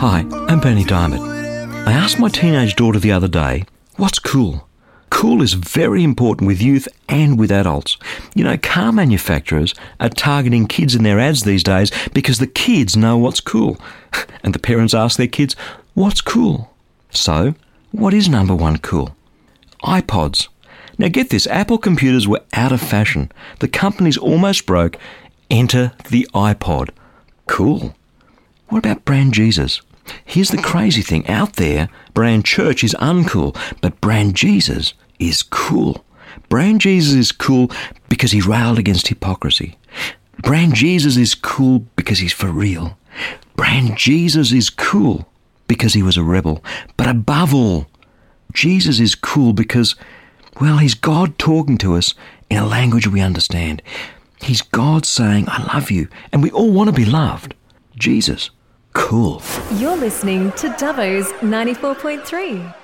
Hi, I'm Bernie Diamond. I asked my teenage daughter the other day, what's cool? Cool is very important with youth and with adults. You know, car manufacturers are targeting kids in their ads these days because the kids know what's cool. And the parents ask their kids, what's cool? So, what is number one cool? iPods. Now get this, Apple computers were out of fashion. The company's almost broke. Enter the iPod. Cool. What about brand Jesus? Here's the crazy thing. Out there, brand church is uncool, but brand Jesus is cool. Brand Jesus is cool because he railed against hypocrisy. Brand Jesus is cool because he's for real. Brand Jesus is cool because he was a rebel. But above all, Jesus is cool because, well, he's God talking to us in a language we understand. He's God saying, I love you, and we all want to be loved. Jesus, cool. You're listening to Dubbo's 94.3.